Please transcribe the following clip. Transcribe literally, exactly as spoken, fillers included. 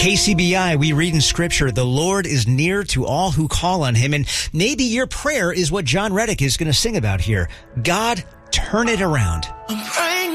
K C B I, we read in Scripture, the Lord is near to all who call on him. And maybe your prayer is what John Reddick is going to sing about here. God, turn it around.